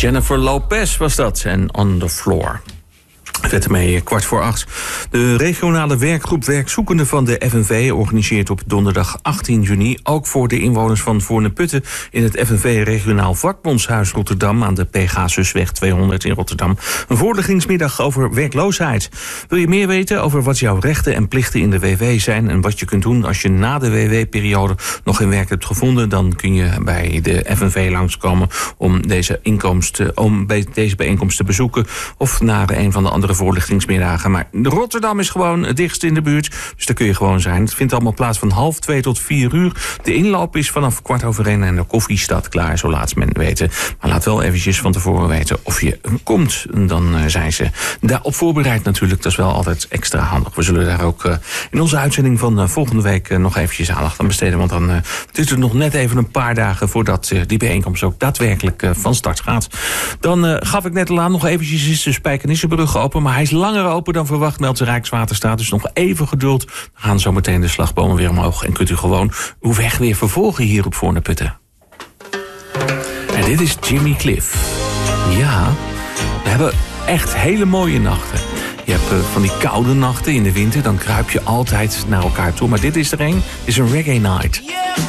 Jennifer Lopez was dat en On the Floor. Zet ermee 7:15. De regionale werkgroep werkzoekenden van de FNV organiseert op donderdag 18 juni... ook voor de inwoners van Voorne-Putten in het FNV Regionaal Vakbondshuis Rotterdam... aan de Pegasusweg 200 in Rotterdam. Een voorleggingsmiddag over werkloosheid. Wil je meer weten over wat jouw rechten en plichten in de WW zijn... en wat je kunt doen als je na de WW-periode nog geen werk hebt gevonden... dan kun je bij de FNV langskomen om deze bijeenkomst te bezoeken... of naar een van de andere voorlichtingsmiddagen. Maar Rotterdam is gewoon het dichtst in de buurt. Dus daar kun je gewoon zijn. Het vindt allemaal plaats van 1:30 tot 4:00. De inloop is vanaf 1:15 en de koffie staat klaar, zo laat men weten. Maar laat wel eventjes van tevoren weten of je komt. Dan zijn ze daarop voorbereid natuurlijk. Dat is wel altijd extra handig. We zullen daar ook in onze uitzending van volgende week nog eventjes aandacht aan besteden. Want dan duurt het nog net even een paar dagen voordat die bijeenkomst ook daadwerkelijk van start gaat. Dan gaf ik net al aan, nog eventjes is de Spijkenissenbrug open. Maar hij is langer open dan verwacht, meldt de Rijkswaterstaat. Dus nog even geduld. Dan gaan zo meteen de slagbomen weer omhoog. En kunt u gewoon uw weg weer vervolgen hier op Voorne-Putten. En dit is Jimmy Cliff. Ja, we hebben echt hele mooie nachten. Je hebt van die koude nachten in de winter. Dan kruip je altijd naar elkaar toe. Maar dit is er een. Dit is een reggae night.